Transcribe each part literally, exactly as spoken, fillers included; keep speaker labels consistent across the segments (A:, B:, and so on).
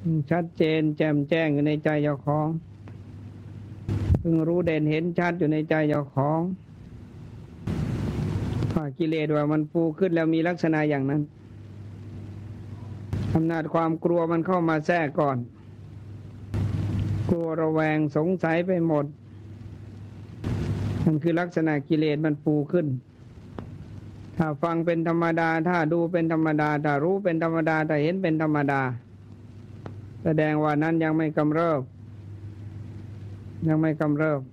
A: ชัดเจนแจ่มแจ้งอยู่ในใจเจ้าของพึงรู้เด่นเห็นชัดอยู่ในใจเจ้าของถ้ากิเลสว่ามันฟูขึ้นแล้วมีลักษณะอย่างนั้นอำนาจความกลัวมันเข้ามาแทรกก่อนกลัวระแวงสงสัยไปหมดมันคือลักษณะกิเลสมันฟูขึ้นถ้าฟังเป็นธรรมดาถ้าดูเป็นธรรมดาถ้ารู้เป็นธรรมดาถ้าเห็นเป็นธรรมดาแสดงว่านั้นยังไม่กำเริบยังไม่กำเริบ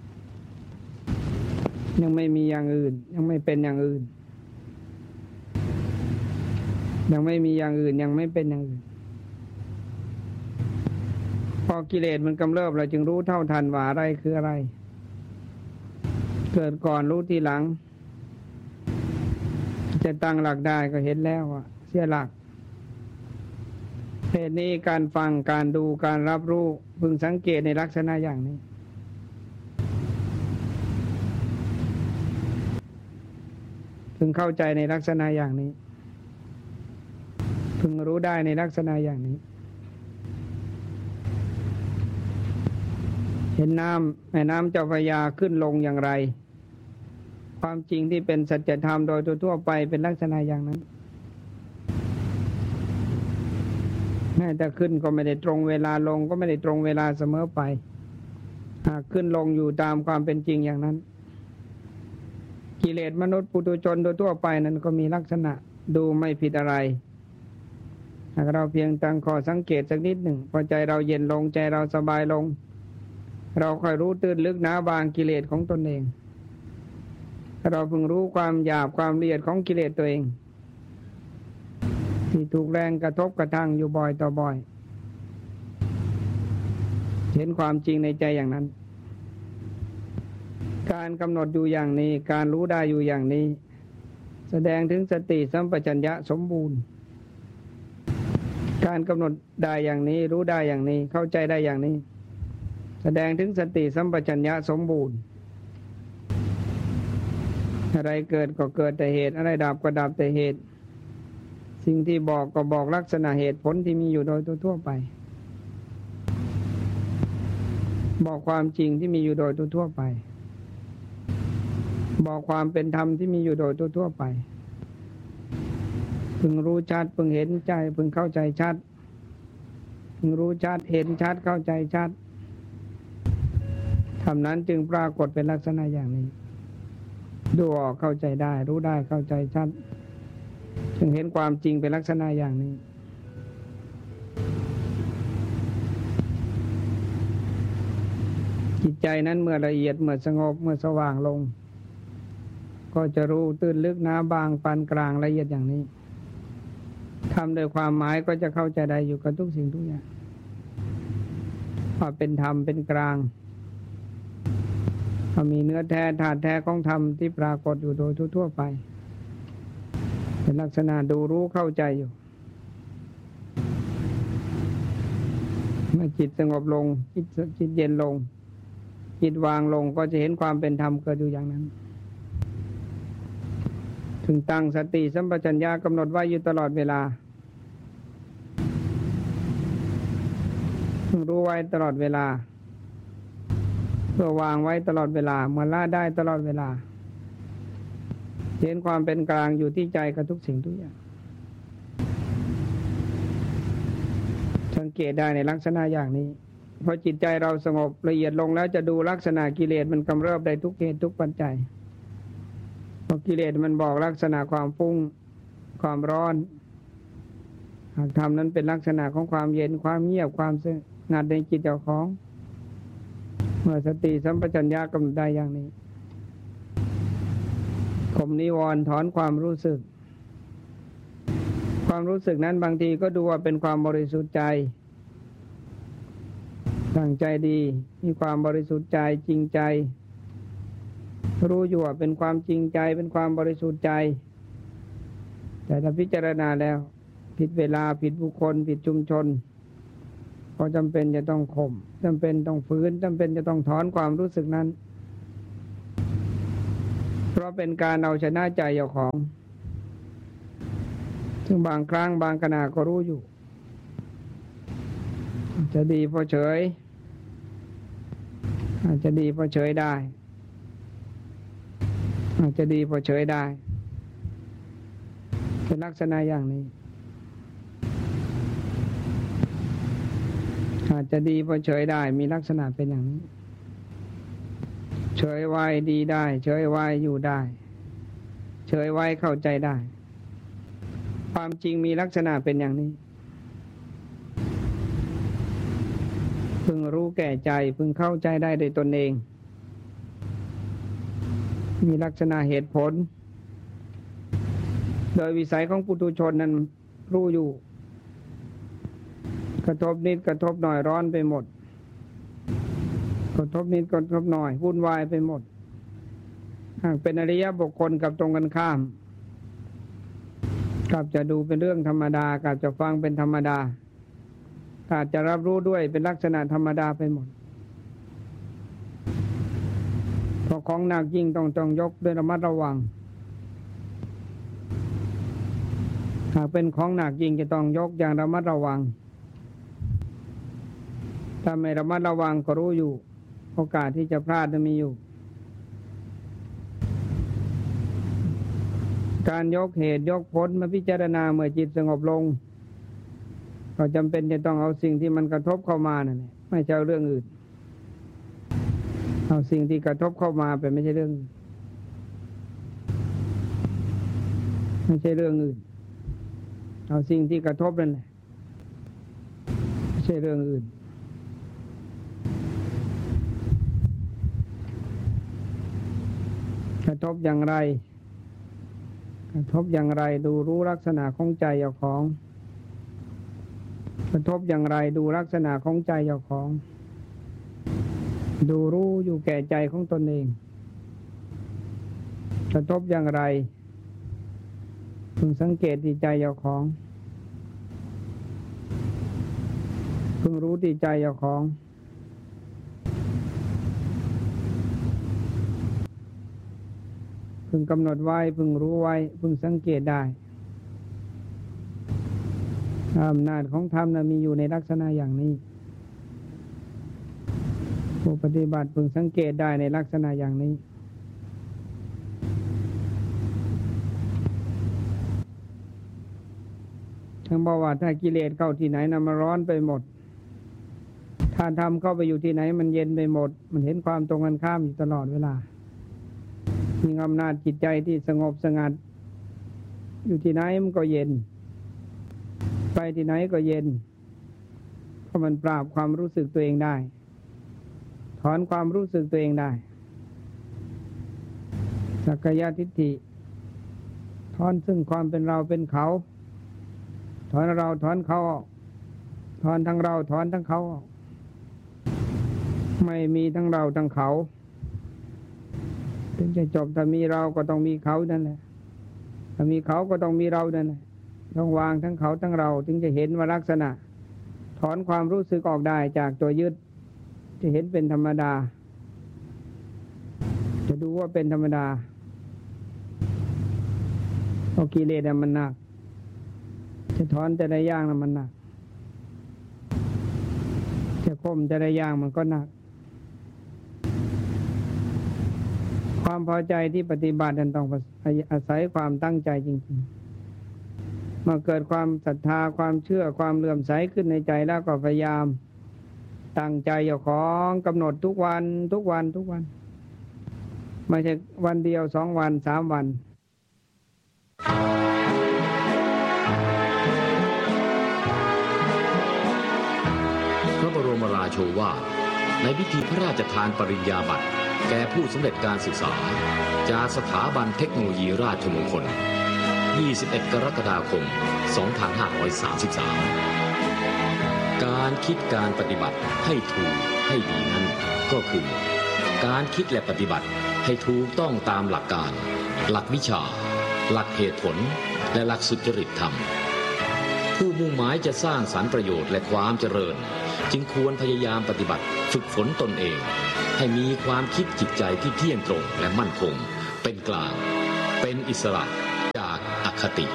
A: ยังไม่มีอย่างอื่นยังไม่เป็นอย่างอื่นยังไม่มีอย่างอื่นยังไม่เป็นอย่างอื่นพอกิเลสมันกำเริบเราจึงรู้เท่าทันว่าอะไรคืออะไรเกิดก่อนรู้ทีหลังจะตั้งหลักได้ก็เห็นแล้วว่าเสียหลักเหตุนี้การฟังการดูการรับรู้พึงสังเกตในลักษณะอย่างนี้พึงเข้าใจในลักษณะอย่างนี้พึงรู้ได้ในลักษณะอย่างนี้เห็นน้ำแม่น้ำเจ้าพระยาขึ้นลงอย่างไรความจริงที่เป็นสัจธรรมโดยทั่วไปเป็นลักษณะอย่างนั้นแม้แต่ขึ้นก็ไม่ได้ตรงเวลาลงก็ไม่ได้ตรงเวลาเสมอไปหากขึ้นลงอยู่ตามความเป็นจริงอย่างนั้นกิเลสมนุษย์ปุถุชนโดยทั่วไปนั้นก็มีลักษณะดูไม่ผิดอะไรหากเราเพียงตั้งข้อสังเกตสักนิดหนึ่งพอใจเราเย็นลงใจเราสบายลงเราค่อยรู้ตื้นลึกหนาบางกิเลสของตนเองเราเพิ่งรู้ความหยาบความละเอียดของกิเลสตัวเองที่ถูกแรงกระทบกระทั่งอยู่บ่อยต่อบ่อยเห็นความจริงในใจอย่างนั้นการกำหนดอยู่อย่างนี้การรู้ได้อยู่อย่างนี้แสดงถึงสติสัมปชัญญะสมบูรณ์การกำหนดได้อย่างนี้รู้ได้อย่างนี้เข้าใจได้อย่างนี้แสดงถึงสติสัมปชัญญะสมบูรณ์อะไรเกิดก็เกิดแต่เหตุอะไรดับก็ดับแต่เหตุสิ่งที่บอกก็บอกลักษณะเหตุผลที่มีอยู่โดยทั่วไปบอกความจริงที่มีอยู่โดยทั่วไปบอกความเป็นธรรมที่มีอยู่โดยทั่วไปพึงรู้ชัดพึงเห็นใจพึงเข้าใจชัดพึงรู้ชัดเห็นชัดเข้าใจชัดธรรมนั้นจึงปรากฏเป็นลักษณะอย่างนี้ดูออกเข้าใจได้รู้ได้เข้าใจชัดจึงเห็นความจริงเป็นลักษณะอย่างนี้จิตใจนั้นเมื่อละเอียดเมื่อสงบเมื่อสว่างลงก็จะรู้ตื้นลึกหนาบางปานกลางละเอียดอย่างนี้ทำโดยความหมายก็จะเข้าใจได้อยู่กับทุกสิ่งทุกอย่างว่าเป็นธรรมเป็นกลางมีเนื้อแท้ธาตุแท้ของธรรมที่ปรากฏอยู่โดยทั่วไปเป็นลักษณะดูรู้เข้าใจอยู่เมื่อจิตสงบลงจิตจิตเย็นลงจิตวางลงก็จะเห็นความเป็นธรรมเกิดอยู่อย่างนั้นถึงตั้งสติสัมปชัญญะกำหนดไว้อยู่ตลอดเวลารู้ไว้ตลอดเวลาเพื่อวางไว้ตลอดเวลาเมื่อละได้ตลอดเวลาเห็นความเป็นกลางอยู่ที่ใจกับทุกสิ่งทุกอย่างสังเกตได้ในลักษณะอย่างนี้พอจิตใจเราสงบละเอียดลงแล้วจะดูลักษณะกิเลสมันกำเริบได้ทุกเหตุทุกปัจจัยพอกิเลสมันบอกลักษณะความฟุ้งความร้อนหากธรรมนั้นเป็นลักษณะของความเย็นความเงียบความสงัดในจิตเจ้าของเมื่อสติสัมปชัญญะกำหนดได้อย่างนี้ข่มนิวรณ์ถอนความรู้สึกความรู้สึกนั้นบางทีก็ดูว่าเป็นความบริสุทธิ์ใจตั้งใจดีมีความบริสุทธิ์ใจจริงใจรู้อยู่ว่าเป็นความจริงใจเป็นความบริสุทธิ์ใจแต่ถ้าพิจารณาแล้วผิดเวลาผิดบุคคลผิดชุมชนก็จำเป็นจะต้องข่มจำเป็นต้องฝืนจำเป็นจะต้องถอนความรู้สึกนั้นเพราะเป็นการเอาชนะใจเจ้าของซึ่งบางครั้งบางขณะก็รู้อยู่อาจจะดีพอเฉยอาจจะดีพอเฉยได้อาจจะดีพอเฉยได้เป็นลักษณะอย่างนี้อาจจะดีพอเฉยได้มีลักษณะเป็นอย่างนี้เฉยไว้ดีได้เฉยไว้อยู่ได้เฉยไว้เข้าใจได้ความจริงมีลักษณะเป็นอย่างนี้พึงรู้แก่ใจพึงเข้าใจได้โดยตนเองมีลักษณะเหตุผลโดยวิสัยของปุถุชนนั้นรู้อยู่กระทบนิดกระทบหน่อยร้อนไปหมดกระทบนิดกระทบหน่อยวุ่นวายไปหมดหากเป็นอริยบุคคลกับตรงกันข้ามกลับจะดูเป็นเรื่องธรรมดากลับจะฟังเป็นธรรมดาอาจจะรับรู้ด้วยเป็นลักษณะธรรมดาไปหมดเพราะของหนักยิ่งต้องต้องยกด้วยระมัดระวังหากเป็นของหนักยิ่งจะต้องยกอย่างระมัดระวังถ้าไม่ระมัดระวังก็รู้อยู่โอกาสที่จะพลาดจะมีอยู่การยกเหตุยกผลมาพิจารณาเมื่อจิตสงบลงก็จำเป็นจะต้องเอาสิ่งที่มันกระทบเข้ามานั่นแหละไม่ใช่เรื่องอื่นเอาสิ่งที่กระทบเข้ามาไปไม่ใช่เรื่องไม่ใช่เรื่องอื่นเอาสิ่งที่กระทบนั่นแหละไม่ใช่เรื่องอื่นกระทบอย่างไรกระทบอย่างไรดูรู้ลักษณะของใจเจ้าของกระทบอย่างไรดูลักษณะของใจเจ้าของดูรู้อยู่แก่ใจของตนเองกระทบอย่างไรพึงสังเกตที่ใจเจ้าของพึงรู้ที่ใจเจ้าของพึงกำหนดไว้พึงรู้ไว้พึงสังเกตได้อำนาจของธรรมนั้นมีอยู่ในลักษณะอย่างนี้ผู้ปฏิบัติพึงสังเกตได้ในลักษณะอย่างนี้ทั้งบอกว่าถ้ากิเลสเข้าที่ไหนนะมันร้อนไปหมดถ้าธรรมเข้าไปอยู่ที่ไหนมันเย็นไปหมดมันเห็นความตรงกันข้ามอยู่ตลอดเวลามีอำนาจจิตใจที่สงบสงัดอยู่ที่ไหนมันก็เย็นไปที่ไหนก็เย็นเพราะมันปราบความรู้สึกตัวเองได้ถอนความรู้สึกตัวเองได้สักกายทิฏฐิถอนซึ่งความเป็นเราเป็นเขาถอนเราถอนเขาออกถอนทั้งเราถอนทั้งเขาออกไม่มีทั้งเราทั้งเขาถึงจะจบถ้ามีเราก็ต้องมีเขานั่นแหละถ้ามีเขาก็ต้องมีเรานั่นแหละต้องวางทั้งเขาทั้งเราถึงจะเห็นว่าลักษณะถอนความรู้สึกออกได้จากตัวยึดจะเห็นเป็นธรรมดาจะดูว่าเป็นธรรมดาเพราะกิเลสมันหนักจะถอนแต่ละอย่างมันหนักจะข่มแต่ละอย่างมันก็หนักความพอใจที่ปฏิบัตินั้นต้องอาศัยความตั้งใจจริงๆเมื่อเกิดความศรัทธาความเชื่อความเลื่อมใสขึ้นในใจแล้วก็พยายามตั้งใจเจ้าของกำหนดทุกวันทุกวันทุกวันไม่ใช่วันเดียวสองวันสามวัน
B: พระบรมราโชวาทในพิธีพระราชทานปริญญาบัตรแก่ผู้สำเร็จการศึกษาจากสถาบันเทคโนโลยีราชมงคลยี่สิบเอ็ดกรกฎาคมสองพันห้าร้อยสามสิบสามการคิดการปฏิบัติให้ถูกให้ดีนั้นก็คือการคิดและปฏิบัติให้ถูกต้องตามหลักการหลักวิชาหลักเหตุผลและหลักสุจริตธรรมผู้มุ่งหมายจะสร้างสรรค์ประโยชน์และความเจริญจึงควรพยายามปฏิบัติฝึกฝนตนเองให้มีความคิดจิตใจที่เที่ยงตรงและมั่นคงเป็นกลางเป็นอิสระจากอคติ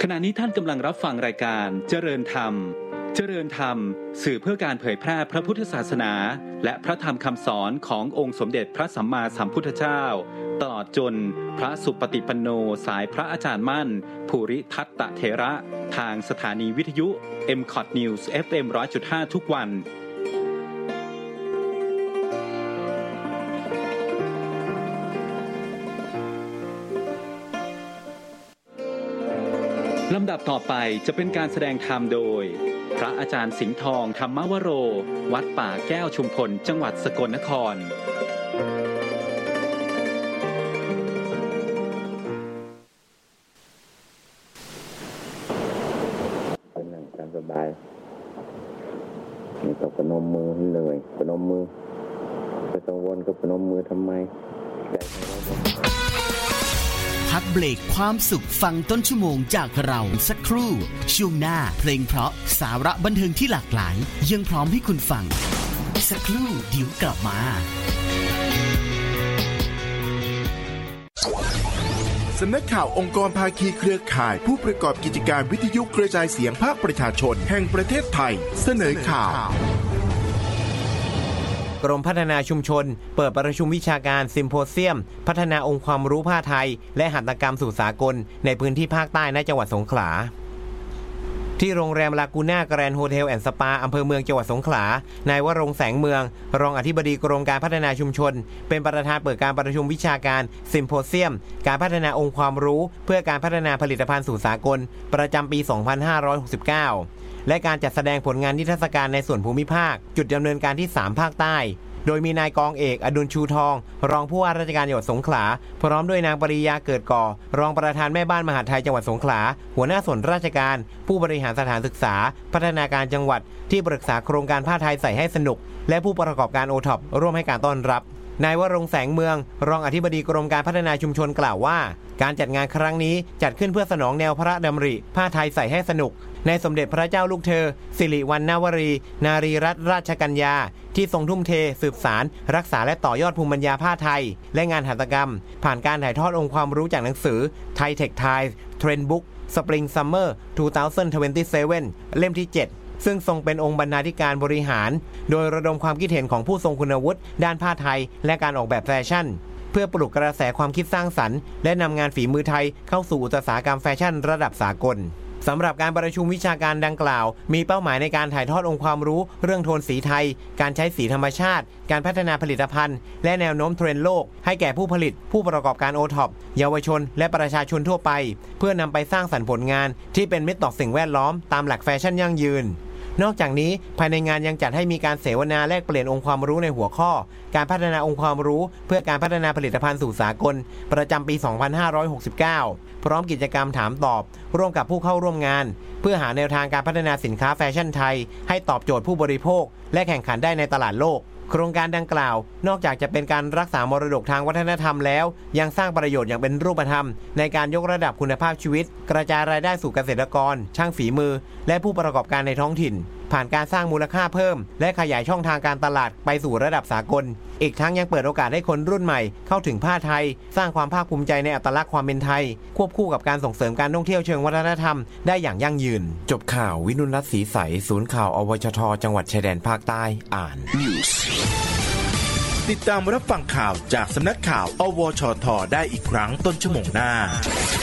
C: ขณะนี้ท่านกำลังรับฟังรายการเจริญธรรมเจริญธรรมสื่อเพื่อการเผยแพร่พระพุทธศาสนาและพระธรรมคำสอนขององค์สมเด็จพระสัมมาสัมพุทธเจ้าตลอดจนพระสุปฏิปันโนสายพระอาจารย์มั่นภูริทัตตเถระทางสถานีวิทยุ เอ็ม คอท News เอฟ เอ็ม หนึ่งร้อยจุดห้า ทุกวันลำดับต่อไปจะเป็นการแสดงธรรมโดยพระอาจารย์สิงห์ทองธรรมวโรวัดป่าแก้วชุมพลจังหวัดสกลนคร
D: เป็นนั่งตามสบายนี่ต้องพนมมือเลยพนมมือจะกังวลก็พนมมือทำไมใจของเรา
E: พักเบรกความสุขฟังต้นชั่วโมงจากเราสักครู่ช่วงหน้าเพลงเพราะสาระบันเทิงที่หลากหลายยังพร้อมให้คุณฟังสักครู่เดี๋ยวกลับมา
F: สำนักข่าวองค์กรภาคีเครือข่ายผู้ประกอบกิจการวิทยุกระจายเสียงภาคประชาชนแห่งประเทศไทยเสนอข่าว
G: กรมพัฒนาชุมชนเปิดประชุมวิชาการซิมโพเซียมพัฒนาองค์ความรู้ผ้าไทยและหัตถกรรมสู่สากลในพื้นที่ภาคใต้ในจังหวัดสงขลาที่โรงแรมลากูน่าแกรนด์โฮเทลแอนด์สปาอำเภอเมืองจังหวัดสงขลานายวรงค์แสงเมืองรองอธิบดีกรมการพัฒนาชุมชนเป็นประธานเปิดการประชุมวิชาการซิมโพเซียมการพัฒนาองค์ความรู้เพื่อการพัฒนาผลิตภัณฑ์สู่สากลประจำปี สองพันห้าร้อยหกสิบเก้า และการจัดแสดงผลงานนิทรรศการในส่วนภูมิภาคจุดดำเนินการที่สามภาคใต้โดยมีนายกองเอกอดุลชูทองรองผู้ว่าราชการจังหวัดสงขลาพร้อมด้วยนางปริยาเกิดก่อรองประธานแม่บ้านมหาดไทยจังหวัดสงขลาหัวหน้าส่วนราชการผู้บริหารสถานศึกษาพัฒนาการจังหวัดที่ปรึกษาโครงการผ้าไทยใส่ให้สนุกและผู้ประกอบการโอท็อปร่วมให้การต้อนรับนายวรงค์แสงเมืองรองอธิบดีกรมการพัฒนาชุมชนกล่าวว่าการจัดงานครั้งนี้จัดขึ้นเพื่อสนองแนวพระดำริผ้าไทยใส่ให้สนุกในสมเด็จพระเจ้าลูกเธอสิริวัณณวรีนารีรัตนราชกัญญาที่ทรงทุ่มเทสืบสารรักษาและต่อยอดภูมิปัญญาผ้าไทยและงานหัตถกรรมผ่านการถ่ายทอดองค์ความรู้จากหนังสือไทยเทคไทยเทรนด์บุ๊กสปริงซัมเมอร์สองพันยี่สิบเจ็ดเล่มที่เจ็ดซึ่งทรงเป็นองค์บรรณาธิการบริหารโดยระดมความคิดเห็นของผู้ทรงคุณวุฒิด้านผ้าไทยและการออกแบบแฟชั่นเพื่อปลุกกระแสความคิดสร้างสรรค์และนำงานฝีมือไทยเข้าสู่อุตสาหกรรมแฟชั่นระดับสากลสำหรับการประชุมวิชาการดังกล่าวมีเป้าหมายในการถ่ายทอดองค์ความรู้เรื่องโทนสีไทยการใช้สีธรรมชาติการพัฒนาผลิตภัณฑ์และแนวโน้มเทรนด์โลกให้แก่ผู้ผลิตผู้ประกอบการโอท็อปเยาวชนและประชาชนทั่วไปเพื่อนำไปสร้างสรรค์ผลงานที่เป็นมิตรต่อสิ่งแวดล้อมตามหลักแฟชั่นยั่งยืนนอกจากนี้ภายในงานยังจัดให้มีการเสวนาแลกเปลี่ยนองค์ความรู้ในหัวข้อการพัฒนาองค์ความรู้เพื่อการพัฒนาผลิตภัณฑ์สู่สากลประจำปี สองพันห้าร้อยหกสิบเก้า พร้อมกิจกรรมถามตอบร่วมกับผู้เข้าร่วมงานเพื่อหาแนวทางการพัฒนาสินค้าแฟชั่นไทยให้ตอบโจทย์ผู้บริโภคและแข่งขันได้ในตลาดโลกโครงการดังกล่าวนอกจากจะเป็นการรักษามรดกทางวัฒนธรรมแล้วยังสร้างประโยชน์อย่างเป็นรูปธรรมในการยกระดับคุณภาพชีวิตกระจายรายได้สู่เกษตรกรช่างฝีมือและผู้ประกอบการในท้องถิ่นผ่านการสร้างมูลค่าเพิ่มและขยายช่องทางการตลาดไปสู่ระดับสากลอีกทั้งยังเปิดโอกาสให้คนรุ่นใหม่เข้าถึงผ้าไทยสร้างความภาคภูมิใจในอัตลักษณ์ความเป็นไทยควบคู่กับการส่งเสริมการท่องเที่ยวเชิงวัฒนธรรมได้อย่างยั่งยืนจบข่าววินุรัตน์ศรีใสศูนย์ข่าวอวชทจังหวัดชายแดนภาคใต้อ่าน
F: ติดตามรับฟังข่าวจากสำนักข่าวอวชทได้อีกครั้งต้นชั่วโมงหน้า